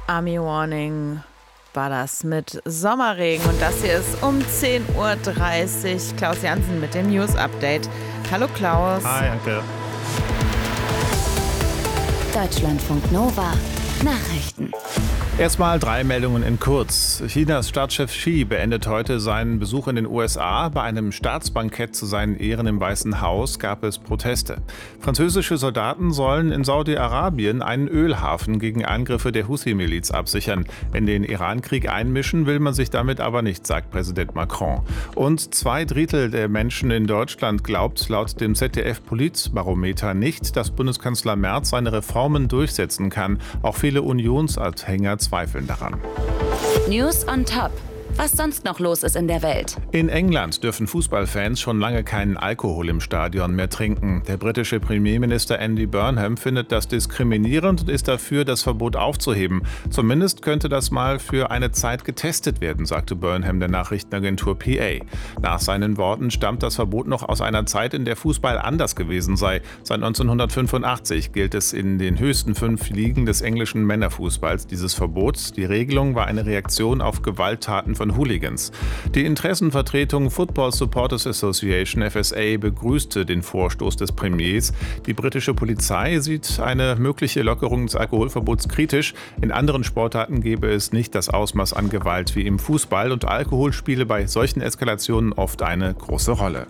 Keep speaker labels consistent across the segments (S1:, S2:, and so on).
S1: Army Warning war das mit Sommerregen. Und das hier ist um 10.30 Uhr. Klaus Jansen mit dem News Update. Hallo Klaus.
S2: Hi, Anke.
S3: Deutschlandfunk Nova. Nachrichten.
S2: Erstmal 3 Meldungen in kurz. Chinas Staatschef Xi beendet heute seinen Besuch in den USA. Bei einem Staatsbankett zu seinen Ehren im Weißen Haus gab es Proteste. Französische Soldaten sollen in Saudi-Arabien einen Ölhafen gegen Angriffe der Houthi-Miliz absichern. In den Iran-Krieg einmischen will man sich damit aber nicht, sagt Präsident Macron. Und 2/3 der Menschen in Deutschland glaubt laut dem ZDF-Politbarometer nicht, dass Bundeskanzler Merz seine Reformen durchsetzen kann. Auch viele Unionsanhänger zweifeln daran.
S3: News on Top. Was sonst noch los ist in der Welt.
S2: In England dürfen Fußballfans schon lange keinen Alkohol im Stadion mehr trinken. Der britische Premierminister Andy Burnham findet das diskriminierend und ist dafür, das Verbot aufzuheben. Zumindest könnte das mal für eine Zeit getestet werden, sagte Burnham der Nachrichtenagentur PA. Nach seinen Worten stammt das Verbot noch aus einer Zeit, in der Fußball anders gewesen sei. Seit 1985 gilt es in den höchsten 5 Ligen des englischen Männerfußballs dieses Verbot. Die Regelung war eine Reaktion auf Gewalttaten von Hooligans. Die Interessenvertretung Football Supporters Association FSA begrüßte den Vorstoß des Premiers. Die britische Polizei sieht eine mögliche Lockerung des Alkoholverbots kritisch. In anderen Sportarten gäbe es nicht das Ausmaß an Gewalt wie im Fußball und Alkohol spiele bei solchen Eskalationen oft eine große Rolle.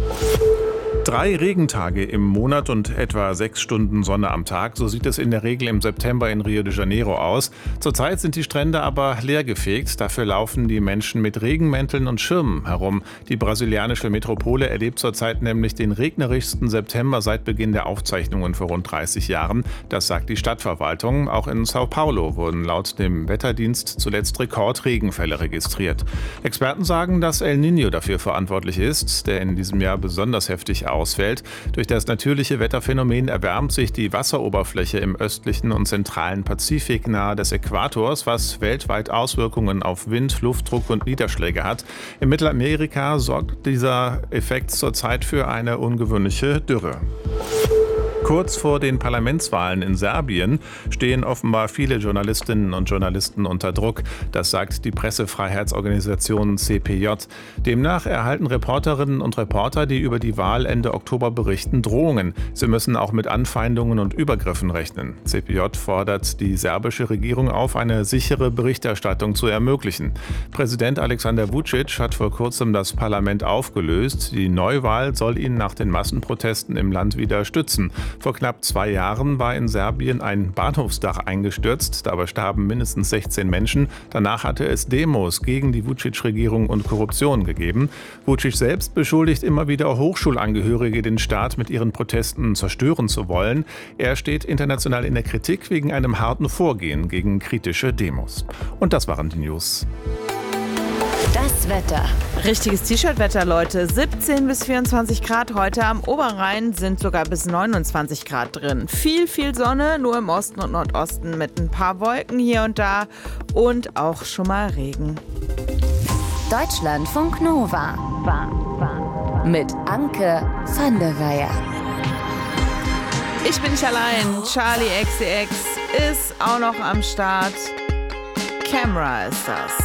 S2: 3 Regentage im Monat und etwa 6 Stunden Sonne am Tag. So sieht es in der Regel im September in Rio de Janeiro aus. Zurzeit sind die Strände aber leergefegt. Dafür laufen die Menschen mit Regenmänteln und Schirmen herum. Die brasilianische Metropole erlebt zurzeit nämlich den regnerischsten September seit Beginn der Aufzeichnungen vor rund 30 Jahren. Das sagt die Stadtverwaltung. Auch in Sao Paulo wurden laut dem Wetterdienst zuletzt Rekordregenfälle registriert. Experten sagen, dass El Niño dafür verantwortlich ist, der in diesem Jahr besonders heftig ausfällt. Durch das natürliche Wetterphänomen erwärmt sich die Wasseroberfläche im östlichen und zentralen Pazifik nahe des Äquators, was weltweit Auswirkungen auf Wind, Luftdruck und Niederschläge hat. In Mittelamerika sorgt dieser Effekt zurzeit für eine ungewöhnliche Dürre. Kurz vor den Parlamentswahlen in Serbien stehen offenbar viele Journalistinnen und Journalisten unter Druck. Das sagt die Pressefreiheitsorganisation CPJ. Demnach erhalten Reporterinnen und Reporter, die über die Wahl Ende Oktober berichten, Drohungen. Sie müssen auch mit Anfeindungen und Übergriffen rechnen. CPJ fordert die serbische Regierung auf, eine sichere Berichterstattung zu ermöglichen. Präsident Alexander Vučić hat vor kurzem das Parlament aufgelöst. Die Neuwahl soll ihn nach den Massenprotesten im Land wieder stützen. Vor knapp 2 Jahren war in Serbien ein Bahnhofsdach eingestürzt. Dabei starben mindestens 16 Menschen. Danach hatte es Demos gegen die Vučić-Regierung und Korruption gegeben. Vučić selbst beschuldigt immer wieder Hochschulangehörige, den Staat mit ihren Protesten zerstören zu wollen. Er steht international in der Kritik wegen einem harten Vorgehen gegen kritische Demos. Und das waren die News.
S3: Das Wetter.
S1: Richtiges T-Shirt-Wetter, Leute. 17 bis 24 Grad heute. Am Oberrhein sind sogar bis 29 Grad drin. Viel Sonne, nur im Osten und Nordosten mit ein paar Wolken hier und da und auch schon mal Regen.
S3: Deutschlandfunk Nova. Mit Anke van der Weyer.
S1: Ich bin nicht allein. Charlie XCX ist auch noch am Start. Camera ist das.